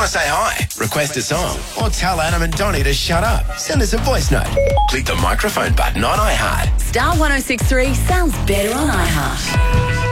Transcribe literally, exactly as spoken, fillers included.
to say hi, request a song, or tell Adam and Donnie to shut up, send us a voice note. Click the microphone button on iHeart. Star one oh six three sounds better on iHeart.